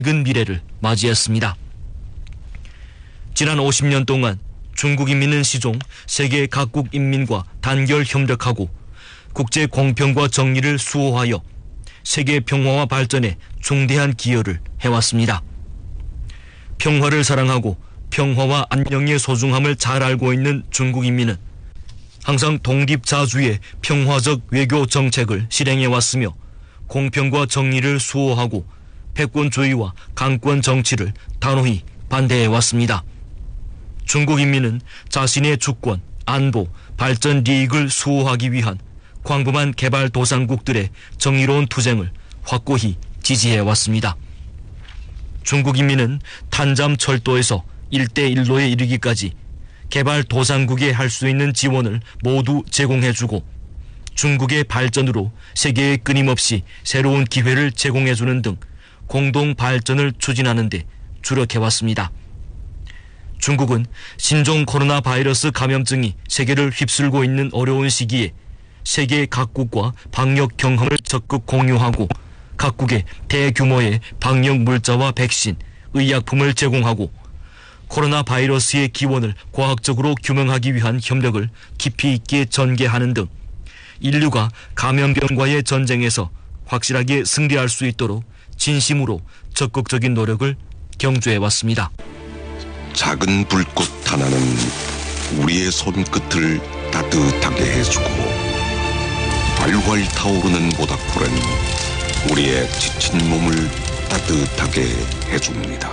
밝은 미래를 맞이했습니다. 지난 50년 동안 중국 인민은 시종 세계 각국 인민과 단결 협력하고 국제 공평과 정의를 수호하여 세계 평화와 발전에 중대한 기여를 해왔습니다. 평화를 사랑하고 평화와 안녕의 소중함을 잘 알고 있는 중국 인민은 항상 독립자주의 평화적 외교 정책을 실행해왔으며 공평과 정의를 수호하고 패권주의와 강권 정치를 단호히 반대해왔습니다. 중국 인민은 자신의 주권, 안보, 발전 이익을 수호하기 위한 광범한 개발도상국들의 정의로운 투쟁을 확고히 지지해왔습니다. 중국 인민은 탄잠 철도에서 1대1로에 이르기까지 개발도상국에 할 수 있는 지원을 모두 제공해주고 중국의 발전으로 세계에 끊임없이 새로운 기회를 제공해주는 등 공동 발전을 추진하는 데 주력해왔습니다. 중국은 신종 코로나 바이러스 감염증이 세계를 휩쓸고 있는 어려운 시기에 세계 각국과 방역 경험을 적극 공유하고 각국에 대규모의 방역 물자와 백신, 의약품을 제공하고 코로나 바이러스의 기원을 과학적으로 규명하기 위한 협력을 깊이 있게 전개하는 등 인류가 감염병과의 전쟁에서 확실하게 승리할 수 있도록 진심으로 적극적인 노력을 경주해왔습니다. 작은 불꽃 하나는 우리의 손끝을 따뜻하게 해주고 활활 타오르는 모닥불은 우리의 지친 몸을 따뜻하게 해줍니다.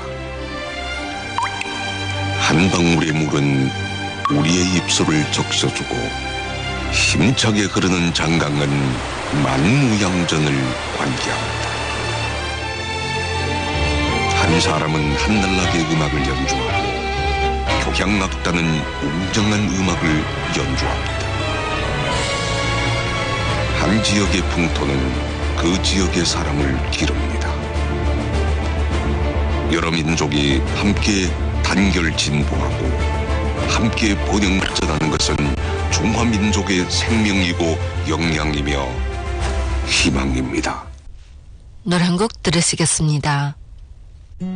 한 방울의 물은 우리의 입술을 적셔주고 힘차게 흐르는 장강은 만무양전을 관계합니다. 한 사람은 한날나게 음악을 연주하고 교향악단은 웅장한 음악을 연주합니다. 한 지역의 풍토는 그 지역의 사람을 기릅니다. 여러 민족이 함께 단결 진보하고 함께 번영발전하는 것은 중화민족의 생명이고 역량이며 희망입니다. 노래 한 곡 들으시겠습니다.